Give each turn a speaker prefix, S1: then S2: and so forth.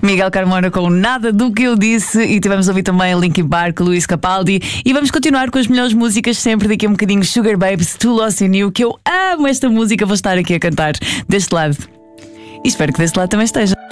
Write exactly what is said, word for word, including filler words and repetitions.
S1: Miguel Carmona com Nada do que eu disse. E tivemos a ouvir também Linkin Park, Luís Capaldi. E vamos continuar com as melhores músicas sempre. Daqui a um bocadinho Sugar Babes, To Lost in You. Que eu amo esta música, vou estar aqui a cantar deste lado. E espero que deste lado também esteja.